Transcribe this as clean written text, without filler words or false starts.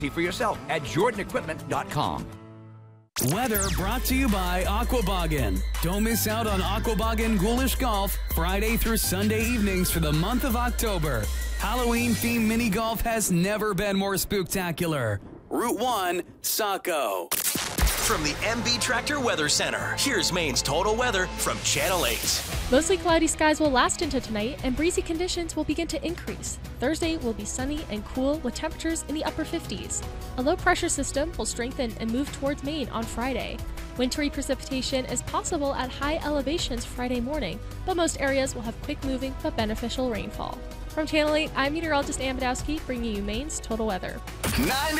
See for yourself at jordanequipment.com. Weather brought to you by Aquaboggan. Don't miss out on Aquaboggan Ghoulish Golf Friday through Sunday evenings for the month of October. Halloween-themed mini golf has never been more spooktacular. Route 1, Saco. From the MB Tractor Weather Center, here's Maine's total weather from Channel 8. Mostly cloudy skies will last into tonight, and breezy conditions will begin to increase. Thursday will be sunny and cool with temperatures in the upper 50s. A low-pressure system will strengthen and move towards Maine on Friday. Wintry precipitation is possible at high elevations Friday morning, but most areas will have quick-moving but beneficial rainfall. From Channel 8, I'm meteorologist Ann Badowski, bringing you Maine's total weather. 90